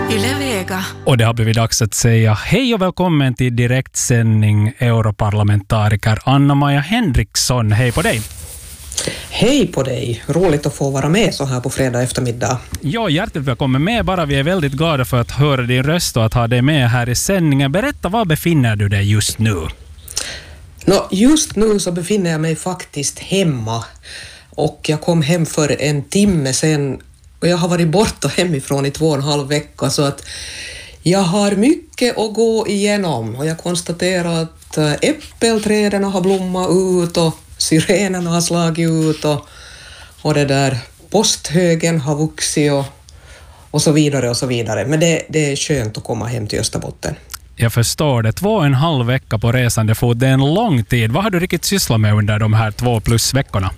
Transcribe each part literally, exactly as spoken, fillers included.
Yle Vega. Och det har blivit dags att säga hej och välkommen till direktsändning europarlamentariker Anna-Maja Henriksson. Hej på dig! Hej på dig! Roligt att få vara med så här på fredag eftermiddag. Ja, hjärtligt välkommen med. Bara vi är väldigt glada för att höra din röst och att ha dig med här i sändningen. Berätta, var befinner du dig just nu? Nå, just nu så befinner jag mig faktiskt hemma. Och jag kom hem för en timme sedan. Och jag har varit borta hemifrån i två och en halv vecka, så att jag har mycket att gå igenom. Och jag konstaterar att äppelträden har blommat ut och syrenerna har slagit ut och, och det där posthögen har vuxit och, och så vidare och så vidare. Men det, det är skönt att komma hem till Österbotten. Jag förstår det. Två och en halv vecka på resande fot, det är en lång tid. Vad har du riktigt sysslat med under de här två plus veckorna?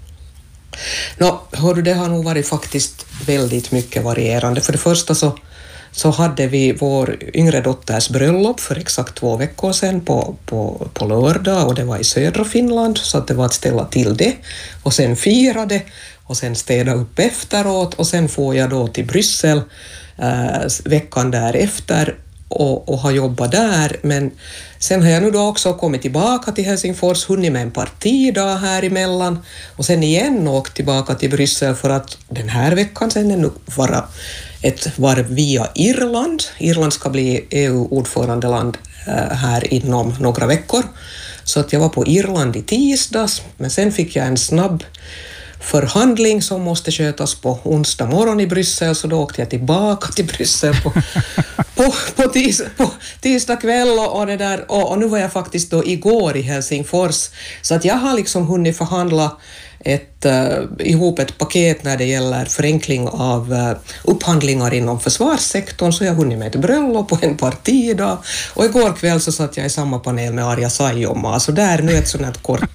Nå, hördu, det har nog varit faktiskt väldigt mycket varierande. För det första så, så hade vi vår yngre dotters bröllop för exakt två veckor sedan på, på, på lördag, och det var i södra Finland, så att det var att ställa till det och sen fira det och sen städa upp efteråt, och sen får jag då till Bryssel äh, veckan därefter och, och har jobbat där. Men sen har jag nu då också kommit tillbaka till Helsingfors, hunnit med en partidag här emellan och sen igen åkt tillbaka till Bryssel för att den här veckan sen är nu vara ett varv via Irland. Irland ska bli E U-ordförandeland äh, här inom några veckor. Så att jag var på Irland i tisdags, men sen fick jag en snabb förhandling som måste skötas på onsdag morgon i Bryssel, så då åkte jag tillbaka till Bryssel på, på, på, tis, på tisdag kväll och, och, det där, och, och nu var jag faktiskt då igår i Helsingfors, så att jag har liksom hunnit förhandla ett, uh, ihop ett paket när det gäller förenkling av uh, upphandlingar inom försvarssektorn, så jag har hunnit med ett bröllop och en partidag, och igår kväll så satt jag i samma panel med Arja Saijonmaa, så där nu ett sånt här kort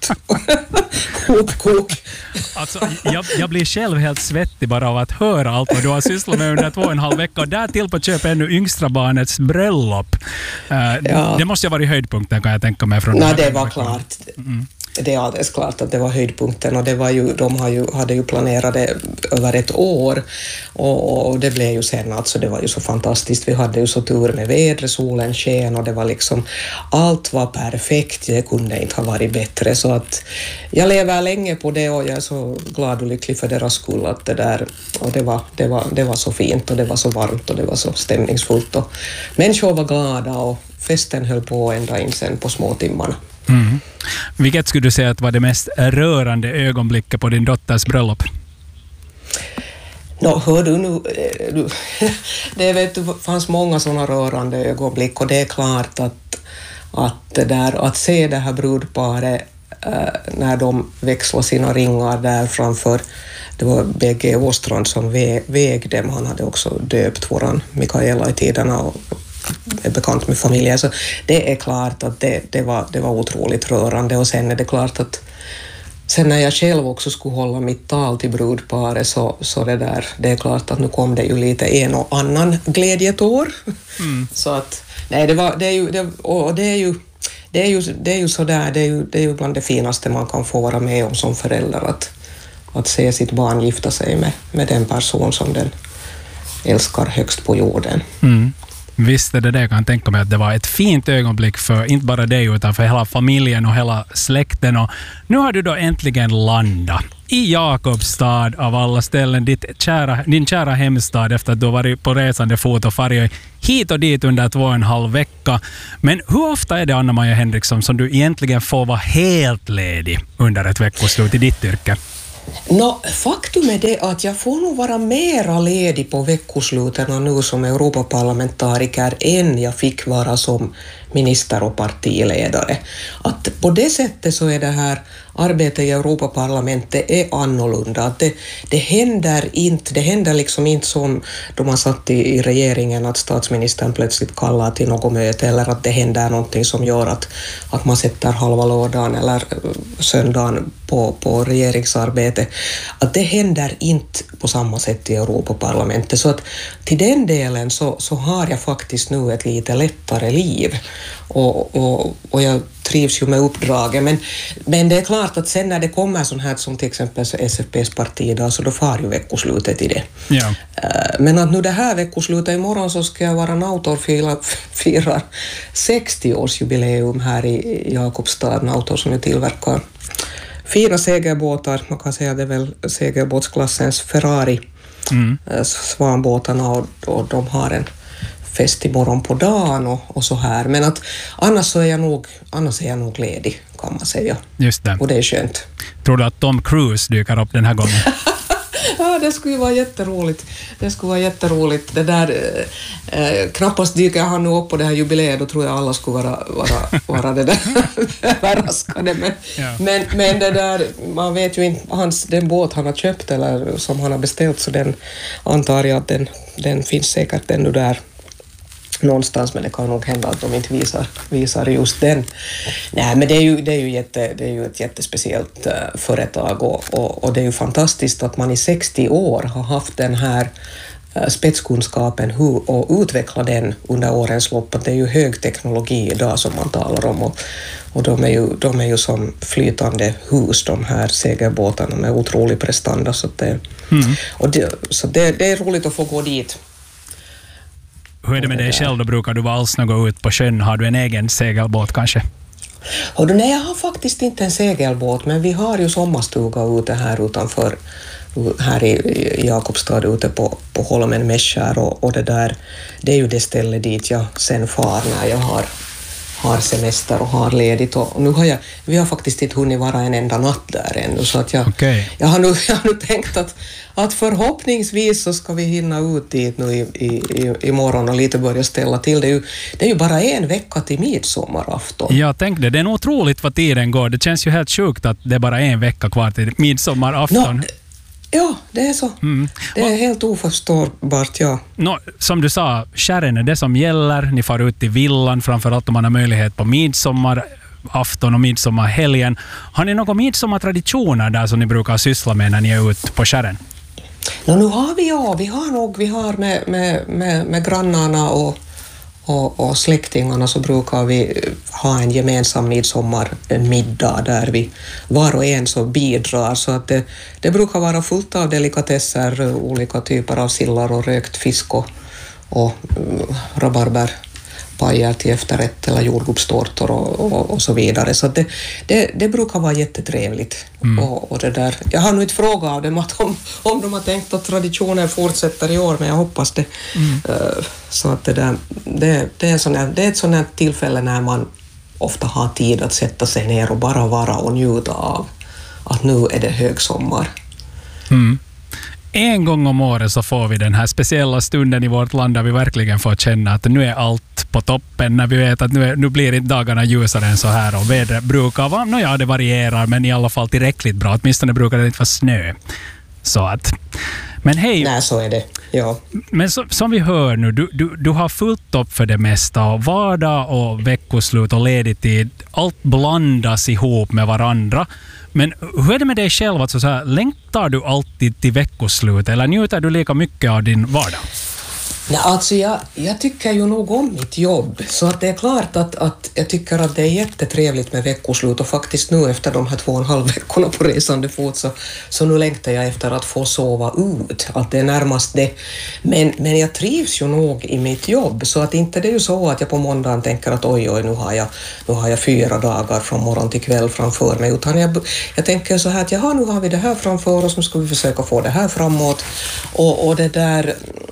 hopkok. Alltså, jag, jag blir själv helt svettig bara av att höra allt vad du har sysslat med under två och en halv vecka, och där till på köp ännu yngstra barnets bröllop. Uh, ja. Det måste ju ha varit höjdpunkten, kan jag tänka mig. Från Nej, det var klart. Mm. Det är alldeles klart att det var höjdpunkten, och det var ju, de har ju, hade ju planerat det över ett år, och, och det blev ju sen, alltså det var ju så fantastiskt. Vi hade ju så tur med vädret, solen sken och det var liksom, allt var perfekt, det kunde inte ha varit bättre, så att jag lever länge på det, och jag är så glad och lycklig för deras skull att det där, och det var, det var, det var så fint och det var så varmt och det var så stämningsfullt och människor var glada och festen höll på ända in sen på små timmarna. Mm. Vilket skulle du säga att var det mest rörande ögonblicket på din dotters bröllop? Nå, hör du nu, du, det vet du, fanns många sådana rörande ögonblick, och det är klart att, att, det där, att se det här brudparet äh, när de växlar sina ringar där framför, det var B G Åstrand som väg, väg dem, han hade också döpt våran Mikaela i tiderna och är bekant med familjen, så det är klart att det, det, var, det var otroligt rörande, och sen är det klart att sen när jag själv också skulle hålla mitt tal till brudparet, så, så det där, det är klart att nu kom det ju lite en och annan glädjetår. Mm. Så att, nej, det var, det är ju, det, och det är ju, det är ju, det är ju sådär, det är ju, det är ju bland det finaste man kan få vara med om som förälder, att, att se sitt barn gifta sig med, med den person som den älskar högst på jorden. Mm. Visst är det det, jag kan tänka mig att det var ett fint ögonblick för inte bara dig utan för hela familjen och hela släkten. Och nu har du då äntligen landat i Jakobstad av alla ställen, ditt kära, din kära hemstad, efter att du har varit på resande fot och farit hit och dit under två och en halv vecka. Men hur ofta är det, Anna-Maja Henriksson, som du egentligen får vara helt ledig under ett veckoslut i ditt yrke? Nå, faktum är det att jag får nog vara mera ledig på veckosluten nu som Europaparlamentariker än jag fick vara som minister och partiledare. Att på det sättet så är det här arbetet i Europaparlamentet är annorlunda. Att det, det händer inte, det händer liksom inte som då man satt i, i regeringen, att statsministern plötsligt kallar till något möte, eller att det händer någonting som gör att, att man sätter halva lördagen eller söndagen på, på regeringsarbete. Att det händer inte på samma sätt i Europaparlamentet. Så att till den delen så, så har jag faktiskt nu ett lite lättare liv. Och, och, och jag trivs ju med uppdraget, men, men det är klart att sen när det kommer sån här som till exempel S F P:s parti då, så då far ju veckoslutet i det. Ja. Men att nu det här veckoslutet imorgon så ska jag vara Nautor firar sextio-årsjubileum här i Jakobstad. Nautor som ju tillverkar fina segelbåtar, man kan säga det är väl segelbåtsklassens Ferrari, mm. Svanbåtarna, och, och de har en fest imorgon på dagen och, och så här. Men att annars så är jag nog, annars är jag nog ledig, kan man säga. Just det. Och det är skönt. Tror du att Tom Cruise dyker upp den här gången? Ja, det skulle ju vara jätteroligt. Det skulle vara jätteroligt. Det där, eh, knappast dyker han nu upp på det här jubileet, då tror jag alla skulle vara, vara, vara det där överraskade. Men, ja. men, men det där, man vet ju inte, hans, den båt han har köpt eller som han har beställt, så den antar jag att den, den finns säkert ännu där någonstans, men det kan nog hända att de inte visar, visar just den. Nej, men det är ju, det är ju, jätte, det är ju ett jättespeciellt uh, företag och, och, och det är ju fantastiskt att man i sextio år har haft den här uh, spetskunskapen hur, och utveckla den under årens lopp. Det är ju hög teknologi idag som man talar om och, och de, är ju, de är ju som flytande hus, de här segelbåtarna med otrolig prestanda. Så, det, mm. och det, så det, det är roligt att få gå dit. Hur är det med dig själv? Då brukar du alls gå ut på sjön. Har du en egen segelbåt kanske? Och då, nej, jag har faktiskt inte en segelbåt, men vi har ju sommarstuga ute här utanför, här i Jakobstad ute på, på Holmen Mäskär och, och det där, det är ju det stället dit jag sen far när jag har, har semester och har ledigt. Och nu har jag, vi har faktiskt inte hunnit vara en enda natt där ännu, så att jag, okay. jag, har, nu, jag har nu tänkt att att förhoppningsvis så ska vi hinna ut dit nu i, i, i morgon och lite börja ställa till. Det är ju, det är ju bara en vecka till midsommarafton. Jag tänkte, det är otroligt vad tiden går. Det känns ju helt sjukt att det är bara en vecka kvar till midsommarafton. No, ja, det är så. Mm. Det är och, helt oförstårbart, ja. No, som du sa, skärren är det som gäller. Ni får ut i villan, framförallt om man har möjlighet på midsommar afton och midsommarhelgen. Har ni några midsommartraditioner där som ni brukar syssla med när ni är ute på skärren? No, nu har vi ja, vi har nog, vi har med, med, med, med grannarna och, och, och släktingarna så brukar vi ha en gemensam midsommarmiddag där vi var och en så bidrar, så att det, det brukar vara fullt av delikatesser, olika typer av sillar och rökt fisk och, och uh, rabarber pajer till efterrätt eller jordgubbstårtor och, och, och så vidare. Så det, det, det brukar vara jättetrevligt. Mm. Och, och det där. Jag har nu inte frågat av dem att om, om de har tänkt att traditionen fortsätter i år, men jag hoppas det. Mm. Uh, så att det, där, det, det, är sån här, det är ett sånt här tillfälle när man ofta har tid att sätta sig ner och bara vara och njuta av att nu är det högsommar. Mm. En gång om året så får vi den här speciella stunden i vårt land där vi verkligen får känna att nu är allt på toppen, när vi vet att nu, är, nu blir inte dagarna ljusare än så här och vädret brukar vara, no ja, det varierar, men i alla fall tillräckligt bra. Åtminstone brukar det inte vara snö. Så att, men hej. Nej, så är det. Ja. Men så, som vi hör nu, du, du, du har fullt upp för det mesta och vardag och veckoslut och ledig tid, allt blandas ihop med varandra. Men hur är det med dig själv? Alltså så här, längtar du alltid till veckoslut eller njuter du lika mycket av din vardag? Nej, alltså jag, jag tycker ju nog om mitt jobb, så att det är klart att, att jag tycker att det är jättetrevligt med veckoslut och faktiskt nu efter de här två och en halv veckorna på resande fot så, så nu längtar jag efter att få sova ut, att det är närmast det. Men, men jag trivs ju nog i mitt jobb, så att inte det är ju så att jag på måndagen tänker att oj oj nu har jag, nu har jag fyra dagar från morgon till kväll framför mig, utan jag, jag tänker så här att jaha, nu har vi det här framför oss, nu ska vi försöka få det här framåt och, och det där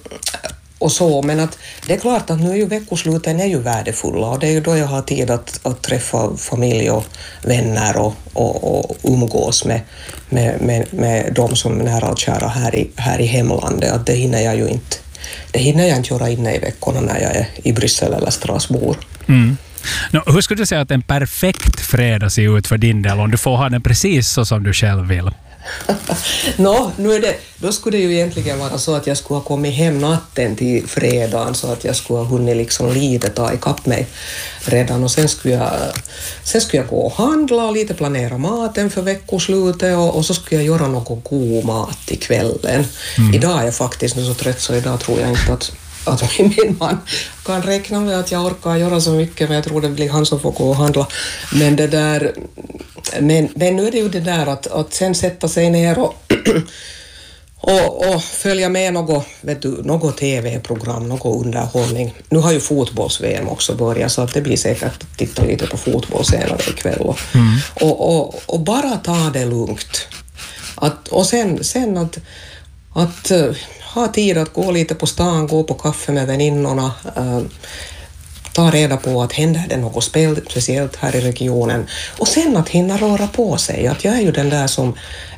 och så, men att det är klart att nu är ju veckosluten är ju värdefulla och det är ju då jag har tid att, att träffa familj och vänner och, och, och umgås med, med, med, med de som är nära och kära här i, här i hemlandet. Att det hinner jag ju inte, det hinner jag inte göra inne i veckorna när jag är i Bryssel eller Strasbourg. Mm. No, hur skulle du säga att en perfekt fredag ser ut för din del om du får ha den precis så som du själv vill? Nå, nu är det, då skulle det ju egentligen vara så att jag skulle ha kommit hem natten till fredagen så att jag skulle ha hunnit liksom lite ta ikapp mig redan och sen skulle jag, sen skulle jag gå och handla och lite planera maten för veckoslutet och, och så skulle jag göra någon god mat till kvällen. Mm. Idag är jag faktiskt nu så trött så idag tror jag inte att att min man kan räkna med att jag orkar göra så mycket, men jag tror det blir han som får gå och handla. Men det där, men, men nu är det ju det där att, att sen sätta sig ner och Och, och följa med något, vet du, något tv-program, något underhållning. Nu har ju fotbolls-V M också börjat, så att det blir säkert att titta lite på fotboll senare ikväll. Och, mm. och, och, och bara ta det lugnt. Att, och sen, sen att, att uh, ha tid att gå lite på stan, gå på kaffe med väninnorna, uh, ta reda på att händer det något spel, speciellt här i regionen. Och sen att hinna röra på sig. Att jag är ju den där som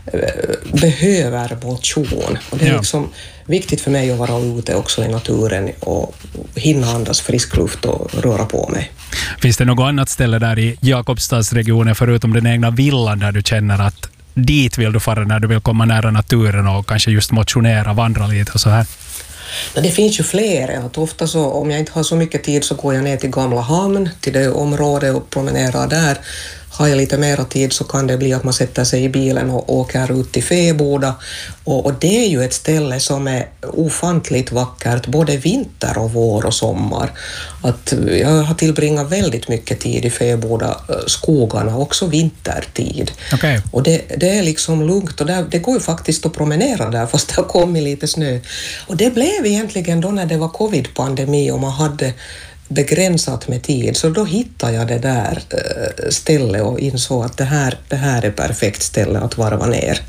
behöver motion. Och det är ja. liksom viktigt för mig att vara ute också i naturen och hinna andas frisk luft och röra på mig. Finns det något annat ställe där i Jakobstadsregionen förutom den egna villan där du känner att dit vill du fara när du vill komma nära naturen och kanske just motionera, vandra lite och så här? Men det finns ju fler. Att ofta så, om jag inte har så mycket tid så går jag ner till Gamla hamn, till det området och promenerar där. Har jag lite mera tid så kan det bli att man sätter sig i bilen och åker ut till Fäboda. Och, och det är ju ett ställe som är ofantligt vackert både vinter och vår och sommar. Att jag har tillbringat väldigt mycket tid i Fäboda skogarna, också vintertid. Okay. Och det, det är liksom lugnt och där, det går ju faktiskt att promenera där fast det har kommit lite snö. Och det blev egentligen då när det var covid-pandemi och man hade begränsat med tid, så då hittade jag det där stället och insåg att det här, det här är perfekt ställe att varva ner.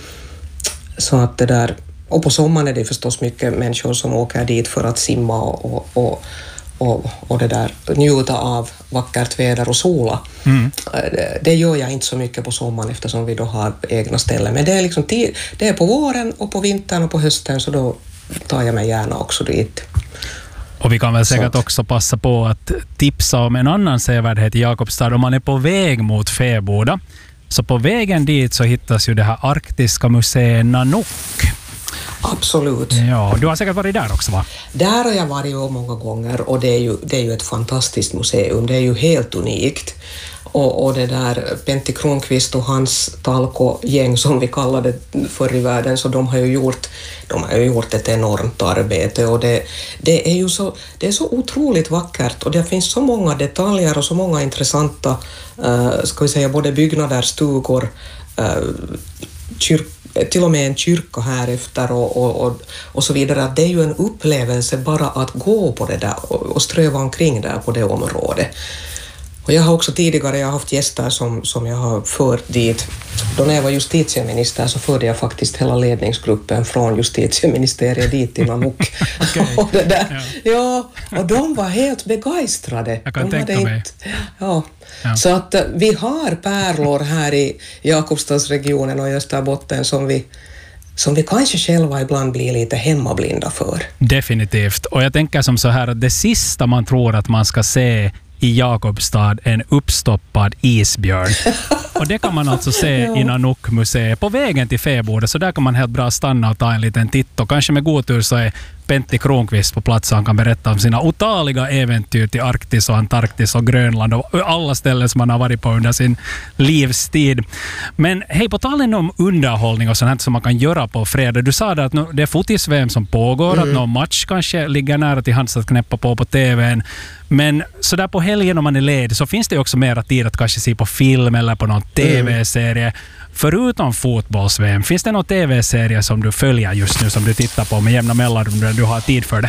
Så att det där, och på sommaren är det förstås mycket människor som åker dit för att simma och, och, och, och det där, njuta av vackert väder och sola. Mm. Det, det gör jag inte så mycket på sommaren eftersom vi då har egna ställen, men det är liksom tid, det är på våren och på vintern och på hösten, så då tar jag mig gärna också dit. Och vi kan väl säkert också passa på att tipsa om en annan sevärdhet i Jakobstad. Om man är på väg mot Fäboda, så på vägen dit så hittas ju det här arktiska museet Nanook. Absolut. Ja, du har säkert varit där också, va? Där har jag varit många gånger och det är ju, det är ju ett fantastiskt museum. Det är ju helt unikt. Och, och det där Pentti Kronqvist och hans talko-gäng som vi kallade förr i världen, så de har ju gjort, de har ju gjort ett enormt arbete och det, det är ju så, det är så otroligt vackert och det finns så många detaljer och så många intressanta, uh, ska vi säga, både byggnader, stugor, uh, kyrk, till och med en kyrka här efter och, och, och, och så vidare. Det är ju en upplevelse bara att gå på det där och, och ströva omkring där på det området. Och jag har också tidigare jag har haft gäster som, som jag har fört dit. Då när jag var justitieminister så förde jag faktiskt hela ledningsgruppen från justitieministeriet dit till Nanook. Okay. och det där. Ja. ja, och de var helt begeistrade. Jag kan de tänka mig. Inte, ja. Ja. Så att vi har pärlor här i Jakobstadsregionen och i Österbotten som vi som vi kanske själva ibland blir lite hemmablinda för. Definitivt. Och jag tänker som så här att det sista man tror att man ska se i Jakobstad en uppstoppad isbjörn. Och det kan man alltså se ja. i Nanook-museet på vägen till Fäboda, så där kan man helt bra stanna och ta en liten titt. Och kanske med god tur så är Pentti Kronqvist på plats och han kan berätta om sina otaliga äventyr till Arktis och Antarktis och Grönland och alla ställen som man har varit på under sin livstid. Men hej, på talen om underhållning och sånt som man kan göra på fredag. Du sa att det är fotis-V M som pågår, mm. att någon match kanske ligger nära till hands att knäppa på på tvn. Men så där på helgen om man är ledig så finns det också mera tid att kanske se på film eller på någon tv-serie. Förutom fotbolls-V M, finns det någon tv-serie som du följer just nu som du tittar på med jämna mellanrum när du har tid för det?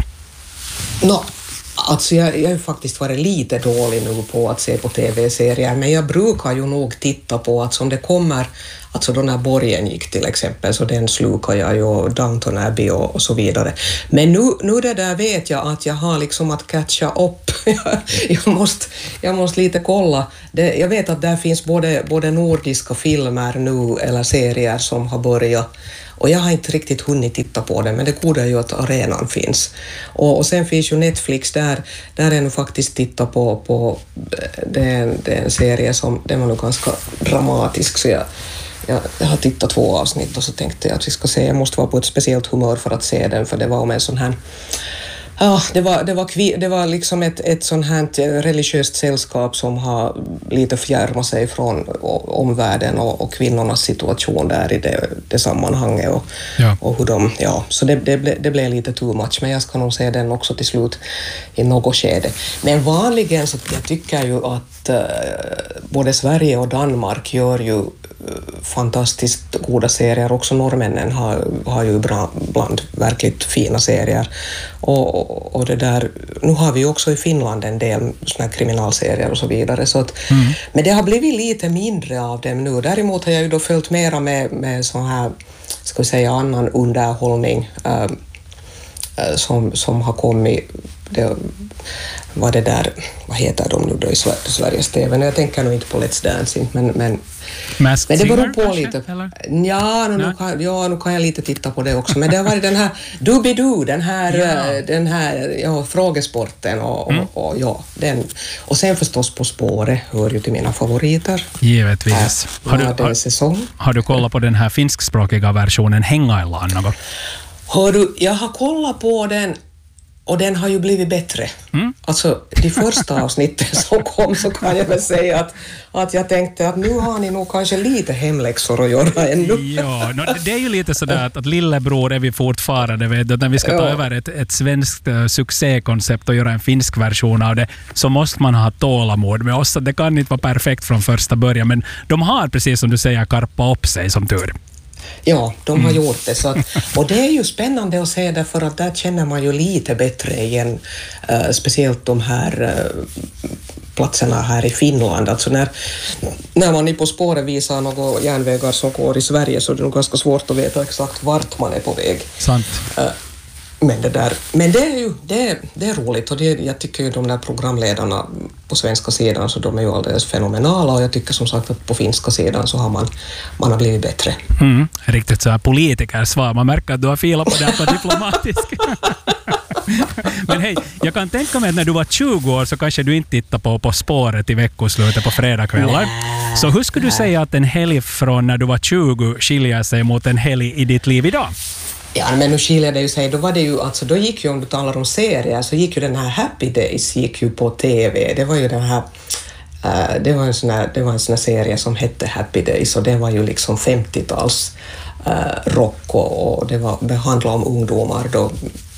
No, alltså jag, jag har ju faktiskt varit lite dålig nu på att se på tv-serier, men jag brukar ju nog titta på att som det kommer, alltså då när Borgen gick till exempel, så den slukar jag ju, Downton Abbey och, och så vidare. Men nu, nu det där vet jag att jag har liksom att catcha upp. jag, måste, jag måste lite kolla. Det, jag vet att där finns både, både nordiska filmer nu eller serier som har börjat. Och jag har inte riktigt hunnit titta på det, men det goda är ju att arenan finns. Och, och sen finns ju Netflix, där, där är nu faktiskt titta på, på det, är en, det är en serie som, den var nog ganska dramatisk, så jag, jag, jag har tittat två avsnitt och så tänkte jag att vi ska se, jag måste vara på ett speciellt humör för att se den, för det var om en sån här Ja, det var, det var, kvi, det var liksom ett, ett sånt här religiöst sällskap som har lite fjärmat sig från omvärlden och, och kvinnornas situation där i det, det sammanhanget och, ja. och hur de, ja, så det, det, ble, det blev lite too much, men jag ska nog se den också till slut i något skede. Men vanligen så jag tycker ju att uh, både Sverige och Danmark gör ju fantastiskt goda serier. Också norrmännen har, har ju bra, bland verkligt fina serier. Och, och, och det där, nu har vi ju också i Finland en del såna här kriminalserier och så vidare. Så att, mm. Men det har blivit lite mindre av dem nu. Däremot har jag ju då följt mera med, med sån här, ska vi säga, annan underhållning äh, äh, som, som har kommit. Det, vad det där, vad heter de nu då i Sveriges T V? Jag tänker nog inte på Let's Dancing, men, men, men det beror på kanske, lite. Eller? Ja, nu, nu kan, ja, nu kan jag lite titta på det också. Men det har varit den här Doobidoo, den här, ja. den här ja, frågesporten och, mm. och, och ja, den. Och sen förstås På spåret hör ju till mina favoriter. Givetvis. Äh, har, du, har, har du kollat på den här finskspråkiga versionen Hängaillaan något? Hör du, jag har kollat på den. Och den har ju blivit bättre. Mm. Alltså, de första avsnitten som kom så kan jag väl säga att, att jag tänkte att nu har ni nog kanske lite hemläxor att göra ännu. Ja, no, det är ju lite sådär att, att lillebror är vi fortfarande, vet du, när vi ska ta ja. över ett, ett svenskt uh, succékoncept och göra en finsk version av det, så måste man ha tålamod med oss. Det kan inte vara perfekt från första början, men de har, precis som du säger, karpa upp sig som tur. Ja, de har mm. gjort det. Så att, och det är ju spännande att se därför att där känner man ju lite bättre igen, uh, speciellt de här uh, platserna här i Finland. Alltså när, när man i På spåret visar några järnvägar som går i Sverige så är det nog ganska svårt att veta exakt vart man är på väg. Sant. Uh, Men det, där, men det är ju det, det är roligt och det, jag tycker ju de där programledarna på svenska sidan så de är ju alldeles fenomenala och jag tycker som sagt att på finska sidan så har man, man har blivit bättre. Mm, riktigt så här politikersvar. Man märker att du har filat på det här på diplomatisk. Men hej, jag kan tänka mig att när du var tjugo år så kanske du inte tittade på På spåret i veckoslutet på fredagskvällar. Så hur skulle du säga att en helg från när du var tjugo skiljer sig mot en helg i ditt liv idag? Ja, men nu skiljer det ju sig. Då var det ju, alltså då gick ju, om du talar om serier, så gick ju den här Happy Days gick ju på T V. Det var ju den här, uh, det var en sån här, det var en sån här serie som hette Happy Days och det var ju liksom femtio-tals uh, rock och, och det var behandlat om ungdomar då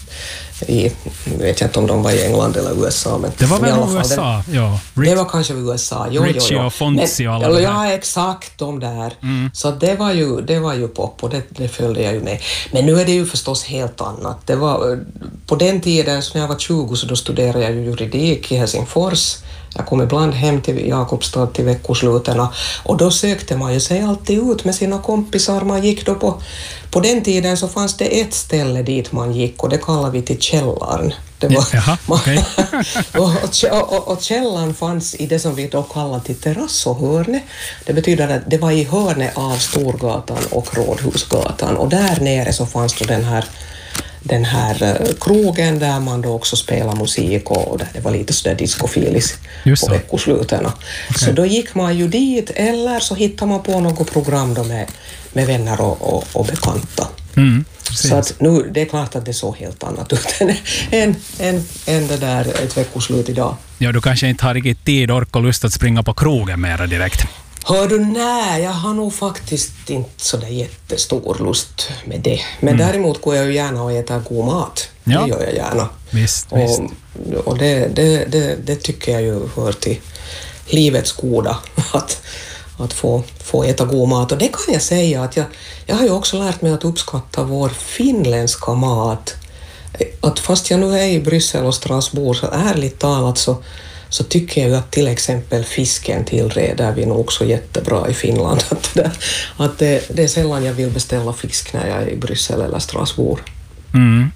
i, vet jag inte om de var i England eller U S A, men det var väl i alla fall, U S A, det, ja. Det var kanske U S A, jo, Richie jo, jo. och Fonzie och alla men, ja, exakt de där. Mm. Så det var ju, det var ju pop och det, det följde jag ju med. Men nu är det ju förstås helt annat. Det var, på den tiden, så när jag var tjugo, så då studerade jag ju juridik i Helsingfors. Jag kom ibland hem till Jakobstad till veckosluterna och då sökte man ju sig alltid ut med sina kompisar. Man gick då på, på den tiden så fanns det ett ställe dit man gick och det kallade vi till källaren. Det var, Jaha, okay. och, och, och, och källaren fanns i det som vi då kallade till terrass och hörne. Det betyder att det var i hörne av Storgatan och Rådhusgatan och där nere så fanns då den här den här krogen där man då också spelar musik och där det var lite sådär discofilis på veckosluterna. Okay. Så då gick man ju dit eller så hittade man på något program då med, med vänner och, och, och bekanta. Mm, så att nu, det är klart att det såg helt annat ut än, än, än, än det där ett veckoslut idag. Ja, du kanske inte har riktigt tid, ork och lust att springa på krogen mera direkt. Hör du, nej, jag har nog faktiskt inte så där jättestor lust med det. Men mm. däremot går jag ju gärna och äter god mat. Ja. Det gör jag gärna. Visst, och visst. och det, det, det, det tycker jag ju hör till livets goda, att, att få, få äta god mat. Och det kan jag säga att jag, jag har ju också lärt mig att uppskatta vår finländska mat. Att fast jag nu är i Bryssel och Strasbourg, så ärligt talat så så tycker jag att till exempel fisken tillreder vi nog också jättebra i Finland. Att, det, att det, det är sällan jag vill beställa fisk när jag är i Bryssel eller Strasbourg. Mm.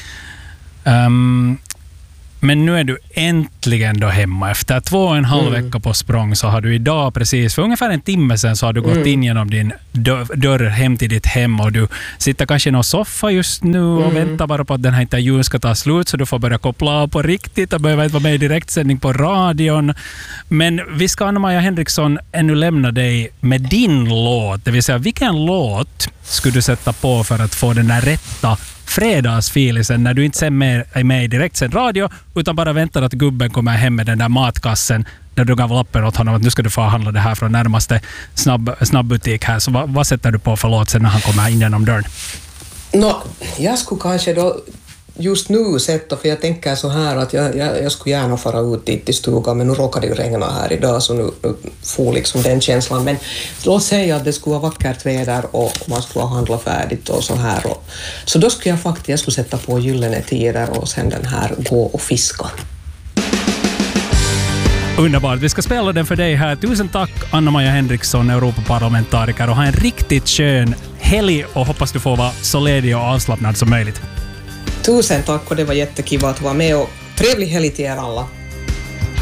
Um, men nu är du äntligen då hemma. Efter två och en halv mm. vecka på språng så har du idag precis, för ungefär en timme sedan så har du gått mm. in genom din dörr, dörr hem till ditt hem och du sitter kanske i någon soffa just nu och mm. väntar bara på att den här intervjun ska ta slut så du får börja koppla av på riktigt och behöver inte vara med i direktsändning på radion. Men vi ska, Anna-Maja Henriksson, ännu lämna dig med din låt. Det vill säga, vilken låt skulle du sätta på för att få den där rätta fredagsfilisen när du inte sen med, är med i direktsänd radio utan bara väntar att gubben kommer hem med den där matkassen där du gav lappen åt honom att nu ska du få handla det här från närmaste snabb, snabbbutik här. Så vad, vad sätter du på för låt sen när han kommer in genom dörren? Nå, jag skulle kanske då just nu sätta, för jag tänker så här att jag, jag, jag skulle gärna fara ut dit i stugan, men nu råkar det ju regna här idag så nu, nu får liksom den känslan. Men låt säga att det skulle vara vackert väder och man skulle ha handlat färdigt och så här. Och, så då skulle jag faktiskt jag skulle sätta på Gyllene Tider och sen den här Gå och fiska. Underbart. Vi ska spela den för dig här. Tusen tack Anna-Maja Henriksson, Europaparlamentariker, och ha en riktigt skön helg och hoppas du får vara så ledig och avslappnad som möjligt. Tusen tack och det var jättekul att vara med och trevlig helg till er alla.